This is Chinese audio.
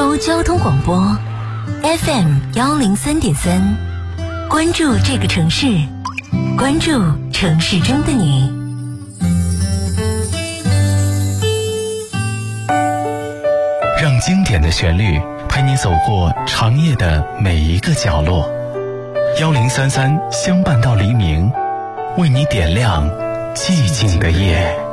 州交通广播 FM103.3，关注这个城市，关注城市中的你。 让经典的旋律陪你走过长夜的每一个角落，1033相伴到黎明，为你点亮寂静的夜。